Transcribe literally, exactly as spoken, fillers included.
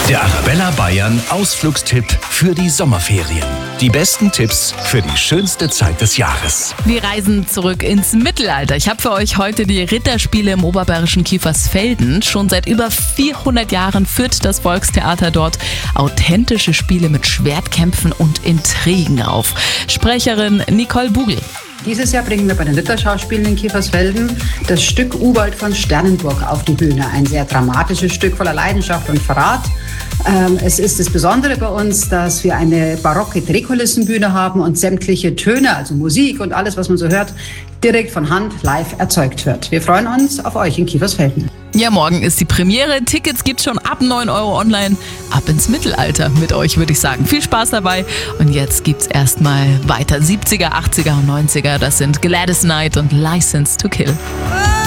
Der Arabella Bayern Ausflugstipp für die Sommerferien. Die besten Tipps für die schönste Zeit des Jahres. Wir reisen zurück ins Mittelalter. Ich habe für euch heute die Ritterspiele im oberbayerischen Kiefersfelden. Schon seit über vierhundert Jahren führt das Volkstheater dort authentische Spiele mit Schwertkämpfen und Intrigen auf. Sprecherin Nicole Bugel. Dieses Jahr bringen wir bei den Ritterschauspielen in Kiefersfelden das Stück Ubald von Sternenburg auf die Bühne. Ein sehr dramatisches Stück voller Leidenschaft und Verrat. Ähm, es ist das Besondere bei uns, dass wir eine barocke Drehkulissenbühne haben und sämtliche Töne, also Musik und alles, was man so hört, direkt von Hand live erzeugt wird. Wir freuen uns auf euch in Kiefersfelden. Ja, morgen ist die Premiere. Tickets gibt's schon ab neun Euro online. Ab ins Mittelalter mit euch, würde ich sagen. Viel Spaß dabei. Und jetzt gibt's erstmal weiter siebziger, achtziger und neunziger. Das sind Gladys Knight und License to Kill.